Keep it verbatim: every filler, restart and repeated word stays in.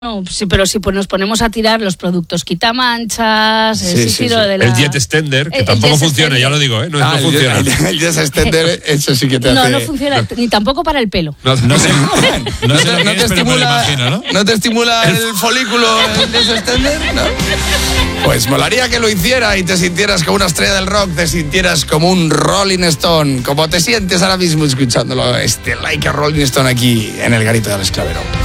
No, sí, pero si pues nos ponemos a tirar los productos quitamanchas, Sí, el sí, sitio sí. de la... El Jet Extender, que El- el tampoco Jet funciona, Extender. ya lo digo, ¿eh? No, Ah, no el- funciona. El, el Jet Extender, eso sí que te No, hace... no funciona, ni tampoco para el pelo. No, No sé, no sé ¿No te, lo que no es, te pero me lo estimula, imagino, ¿no? ¿no te estimula el folículo el Jet Extender? ¿No? Pues molaría que lo hiciera y te sintieras como una estrella del rock, te sintieras como un Rolling Stone, como te sientes ahora mismo escuchándolo, este Like a Rolling Stone aquí en el Garito del Esclavero.